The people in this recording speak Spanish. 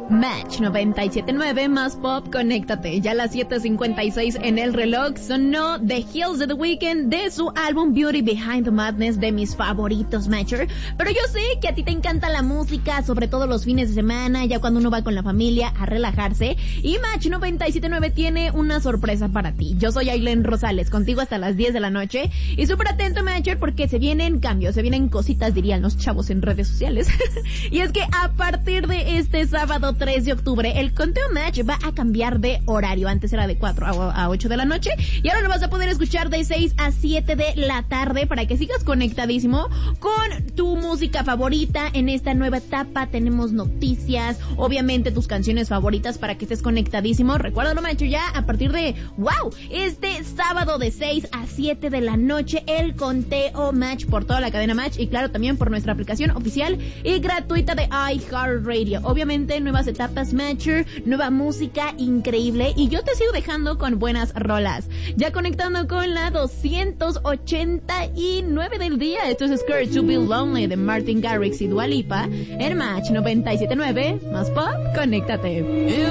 Match 97.9 más pop, conéctate. Ya a las 7:56 en el reloj sonó The Hills de The Weeknd de su álbum Beauty Behind the Madness, de mis favoritos, Matcher. Pero yo sé que a ti te encanta la música, sobre todo los fines de semana, ya cuando uno va con la familia a relajarse. Y Match 97.9 tiene una sorpresa para ti. Yo soy Ailén Rosales, contigo hasta las 10 de la noche. Y súper atento, Matcher, porque se vienen cambios, se vienen cositas, dirían los chavos en redes sociales. Y es que a partir de este sábado 3 de octubre, el conteo Match va a cambiar de horario. Antes era de 4 a 8 de la noche y ahora lo vas a poder escuchar de 6 a 7 de la tarde para que sigas conectadísimo con tu música favorita. En esta nueva etapa tenemos noticias, obviamente tus canciones favoritas para que estés conectadísimo. Recuérdalo, Match, ya a partir de, este sábado de 6 a 7 de la noche, el conteo Match por toda la cadena Match y claro, también por nuestra aplicación oficial y gratuita de iHeartRadio. Obviamente, nuevas etapas Matcher, nueva música increíble y yo te sigo dejando con buenas rolas. Ya conectando con la 289 del día. Esto es Scared to Be Lonely de Martin Garrix y Dua Lipa en Match 97.9 más pop, conéctate.